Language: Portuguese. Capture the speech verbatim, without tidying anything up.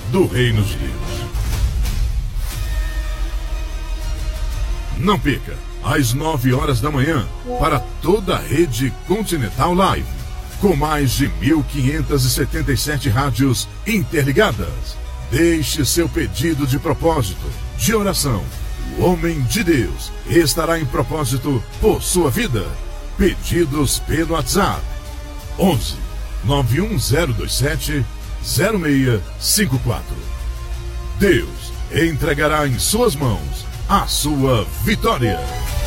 do Reino de Deus. Não perca, às nove horas da manhã, para toda a rede Continental Live, com mais de mil quinhentas e setenta e sete rádios interligadas. Deixe seu pedido de propósito, de oração. O homem de Deus estará em propósito por sua vida. Pedidos pelo WhatsApp onze nove um zero dois sete zero seis cinco quatro. Deus entregará em suas mãos a sua vitória.